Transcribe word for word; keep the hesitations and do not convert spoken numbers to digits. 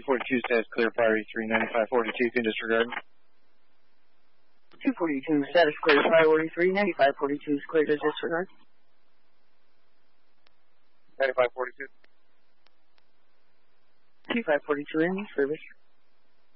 ninety-five forty-two status clear, priority three, ninety-five forty-two, you can disregard. two forty-two, status clear, priority three, ninety-five forty-two is clear to disregard. ninety-five forty-two. two five forty-two in service.